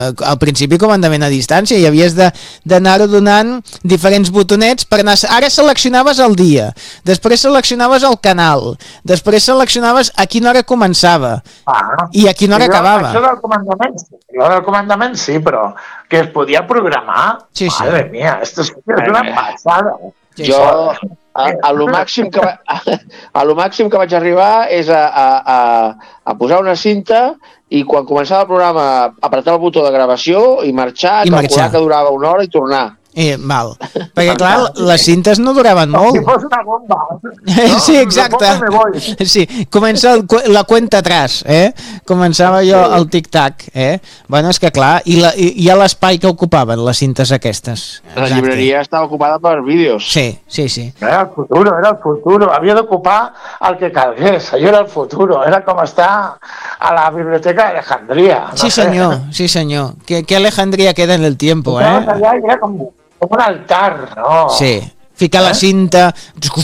al principi comandament a distància i havies d'anar-ho donant diferents botonets per anar... Ara seleccionaves el dia, després seleccionaves el canal, després seleccionaves a quina hora començava i a quina hora acabava. Això del comandament sí, però que es podia programar, madre mía, esto es una passada. Jo, a lo màxim que vaig arribar és a posar una cinta i quan començava el programa apretar el botó de gravació i marxar, calcular que durava una hora i tornar. Val. Perquè clar, les cintes no duraven molt. Si fos una bomba. Sí, exacte. Sí, comença la cuenta atrás, Començava jo el tic-tac, Bueno, és que clar, i hi ha l'espai que ocupaven les cintes aquestes. La llibreria estava ocupada per vídeos. Sí. Era el futuro. Havia d'ocupar el que calgués. Allò era el futuro. Era com estar a la biblioteca d'Alejandría. Sí, senyor. Que Alejandría queda en el tiempo, Era com un altar, ¿no? Sí, ficar la cinta,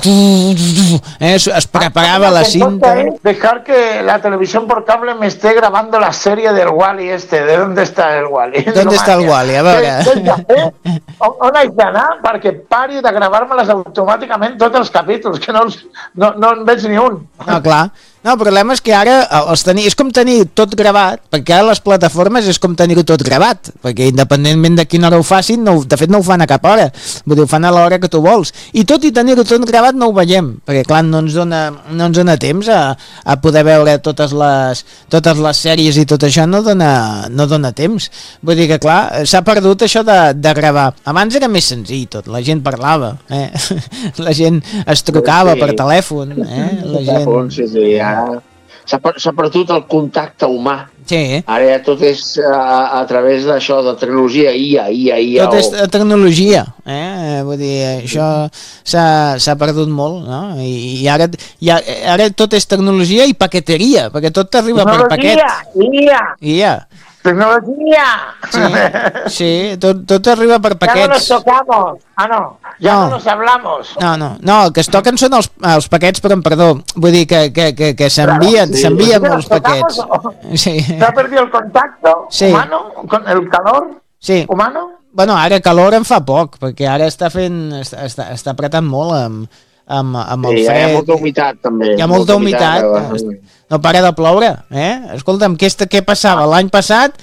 es preparaba la cinta. Dejar que la televisión por cable me esté grabando la serie del Wall-E ¿De dónde está el Wall-E? ¿Dónde està el Wall-E? A veure. On haig d'anar perquè pari de gravar-me-les automàticament tots els capítols, que no en veig ni un. No, clar. No, el problema és que ara és com tenir tot gravat, perquè ara les plataformes és com tenir-ho tot gravat, perquè independentment de quina hora ho facin, de fet no ho fan a cap hora, vull dir, ho fan a l'hora que tu vols, i tot i tenir-ho tot gravat no ho veiem, perquè clar, no ens dona temps a poder veure totes les sèries i tot això no dona temps, vull dir que clar, s'ha perdut això de gravar. Abans era més senzill tot, la gent parlava, la gent es trucava per telèfon, la gent... Sí, s'ha perdut el contacte humà. Sí. Ara ja tot és a través d'això, de tecnologia, IA. Tot és tecnologia, vull dir, això s'ha perdut molt, no? I ara tot és tecnologia i paqueteria, perquè tot t'arriba per paquet. IA. Tecnologia. Sí, tot arriba per paquets. Ya no nos tocamos. No nos hablamos. No, el que es toquen són els paquets, però perdó, vull dir que s'envien molts paquets. Sí. ¿Se ha perdido el contacto humano con el calor humano? Bueno, ara calor en fa poc, perquè ara està apretant molt amb el fred. Hi ha molta humitat també. Hi ha molta humitat. No para de ploure, Escolta'm, què passava l'any passat?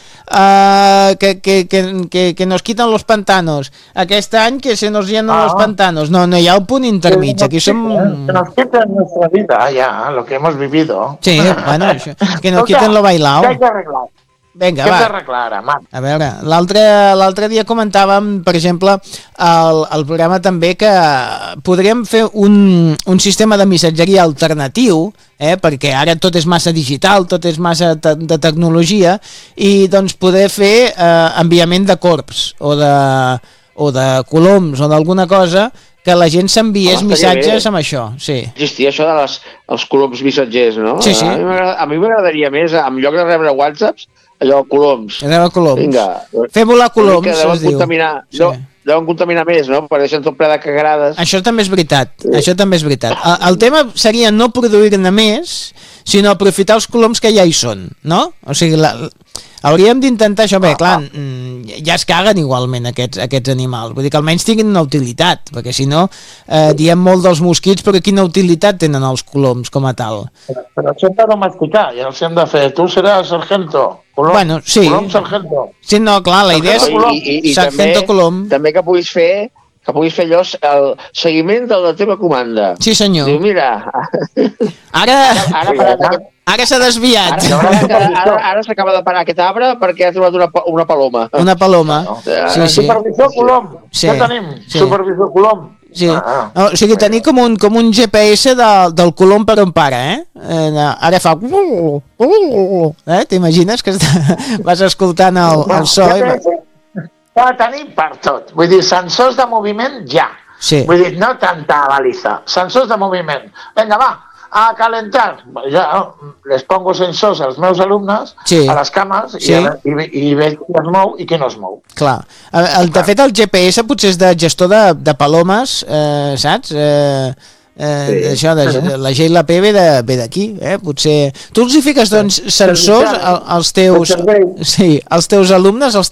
Que nos quitan los pantanos. Aquest any que se nos llenan los pantanos. No hi ha un punt intermig. Aquí som... Que nos quiten nuestra vida, ya, lo que hemos vivido. Sí, bueno, que nos quiten lo bailao. ¿Qué hay que arreglar? Vinga, va. Què t'arreglar ara, Marc? A veure, l'altre dia comentàvem, per exemple, el programa també que podríem fer un sistema de missatgeria alternatiu, perquè ara tot és massa digital, tot és massa de tecnologia, i doncs poder fer enviament de corbs o de coloms o d'alguna cosa que la gent s'enviés missatges amb això. Sí. Existia això dels coloms missatgers, no? Sí. A mi m'agradaria més, en lloc de rebre whatsapps, allò, coloms. Vinga. Fer volar coloms, es diu. Deuen contaminar més, no? Perquè deixen tot ple de cagarades. Això també és veritat. El tema seria no produir-ne més, sinó aprofitar els coloms que ja hi són, no? O sigui, hauríem d'intentar això. Bé, clar, ja es caguen igualment aquests animals. Vull dir que almenys tinguin una utilitat, perquè si no, diem molt dels mosquits, però quina utilitat tenen els coloms com a tal? Però això hem de domesticar, ja els hem de fer. Tu seràs sargento. Bueno, sí. Colom sargento. Sí, no, clar, la idea és sargento colom. També que puguis fer allò, el seguiment de la teva comanda. Sí, senyor. Diu, mira... Ara s'ha desviat. Ara s'acaba de parar aquest arbre perquè ha trobat una paloma. Una paloma. Sí. Supervisor colom. Què tenim? Supervisor colom. Sí. O sigui, tenir com un GPS del colom per on para, Ara fa... T'imagines que vas escoltant el so? Tenim per tot. Vull dir, sensors de moviment ja. Sí. Vull dir, no tanta baliza. Sensors de moviment. Vinga, va, a calentar. Ja les pongo sensors als meus alumnes a les cames i veig qui es mou i qui no es mou. Clar. De fet, el GPS potser és de gestor de palomes, saps? Això, la G i la P ve d'aquí, potser... Tu els hi fiques, doncs, sensors als teus alumnes, els